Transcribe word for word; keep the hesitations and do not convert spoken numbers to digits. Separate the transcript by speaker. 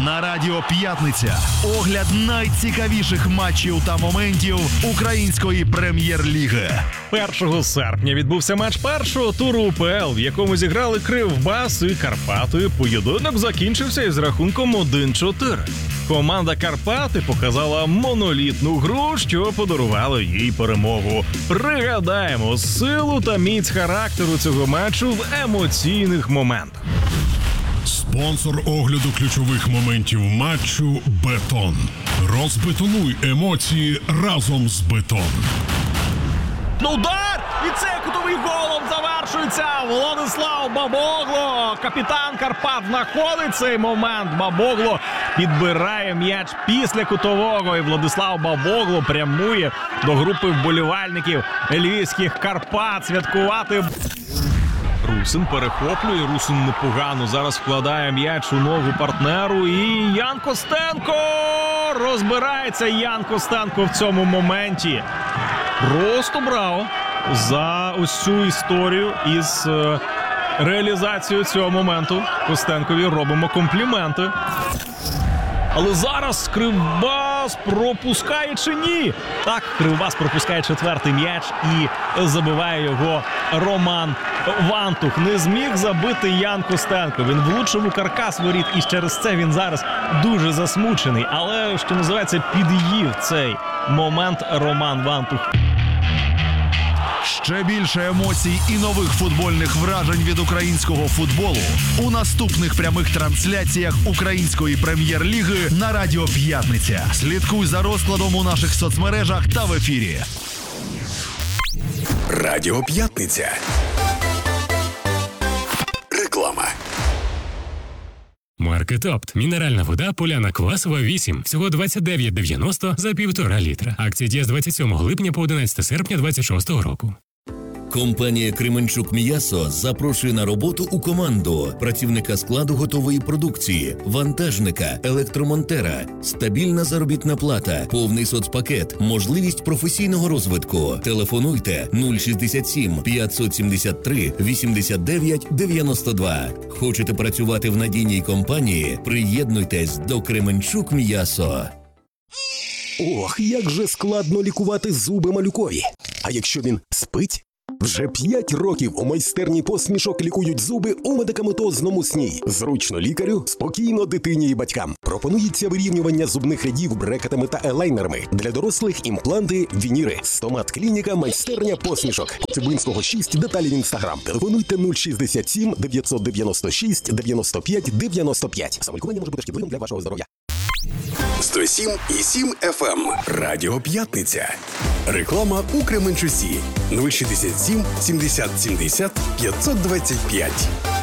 Speaker 1: На Радіо П'ятниця. Огляд найцікавіших матчів та моментів української прем'єр-ліги.
Speaker 2: першого серпня відбувся матч першого туру УПЛ, в якому зіграли Кривбас і Карпати. Поєдинок закінчився із рахунком один-чотири. Команда Карпати показала монолітну гру, що подарувала їй перемогу. Пригадаємо силу та міць характеру цього матчу в емоційних моментах.
Speaker 3: Спонсор огляду ключових моментів матчу «Бетон». Розбетонуй емоції разом з «Бетон».
Speaker 2: Ну, удар! І це кутовий голом завершується. Владислав Бабогло, капітан Карпат, знаходить цей момент. Бабогло підбирає м'яч після кутового. І Владислав Бабогло прямує до групи вболівальників львівських Карпат святкувати. Русин перехоплює, Русин непогано зараз вкладає м'яч у ногу партнеру. І Ян Костенко! Розбирається Ян Костенко в цьому моменті. Просто браво за ось цю історію із е, реалізацією цього моменту. Костенкові робимо компліменти. Але зараз Кривбас пропускає чи ні? Так, Кривбас пропускає четвертий м'яч і забиває його Роман Вантух. Не зміг забити Ян Костенко. Він влучив у каркас воріт, і через це він зараз дуже засмучений. Але, що називається, під'їв цей момент Роман Вантух.
Speaker 1: Ще більше емоцій і нових футбольних вражень від українського футболу у наступних прямих трансляціях української прем'єр-ліги на Радіо П'ятниця. Слідкуй за розкладом у наших соцмережах та в ефірі.
Speaker 4: Радіо П'ятниця. Реклама.
Speaker 5: Маркетопт. Мінеральна вода Поляна Квасова вісім. Всього двадцять дев'ять дев'яносто за півтора літра. Акція діє з двадцять сьомого липня по одинадцяте серпня двадцять шостого року.
Speaker 6: Компанія Кременчук М'ясо запрошує на роботу у команду працівника складу готової продукції, вантажника, електромонтера, стабільна заробітна плата, повний соцпакет, можливість професійного розвитку. Телефонуйте нуль шістдесят сім п'ятсот сімдесят три вісімдесят дев'ять дев'яносто два. Хочете працювати в надійній компанії? Приєднуйтесь до Кременчук М'ясо.
Speaker 7: Ох, як же складно лікувати зуби малюкові. А якщо він спить? Вже п'ять років у майстерні посмішок лікують зуби у медикаментозному сні. Зручно лікарю, спокійно дитині і батькам. Пропонується вирівнювання зубних рядів брекетами та елайнерами. Для дорослих імпланти, вініри. Стомат клініка, майстерня посмішок. Цибинського шість, деталі в інстаграм. Телефонуйте нуль шістдесят сім дев'ятсот дев'яносто шість дев'яносто п'ять дев'яносто п'ять. Самолікування може бути шкідливим для вашого здоров'я.
Speaker 4: сто сім і сім еф ем. Радіо П'ятниця. Реклама у Кременчуці. нуль шістдесят сім сімдесят сімдесят п'ятсот двадцять п'ять.